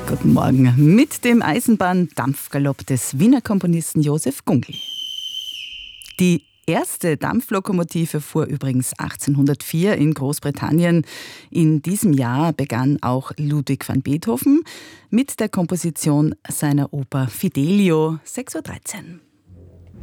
Guten Morgen mit dem Eisenbahndampfgalopp des Wiener Komponisten Josef Gungl. Die erste Dampflokomotive fuhr übrigens 1804 in Großbritannien. In diesem Jahr begann auch Ludwig van Beethoven mit der Komposition seiner Oper Fidelio, 6:13 Uhr.